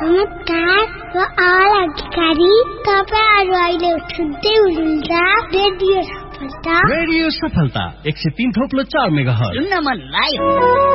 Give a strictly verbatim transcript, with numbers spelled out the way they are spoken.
नमस्कार, म आवाज अधिकारी। तपाईहरु अहिले सुन्दै हुनुहुन्छ रेडियो सफलता। रेडियो सफलता एक सय तीन थोप्लो चार मेगाहर्ज। सुन्न मन लाग्यो।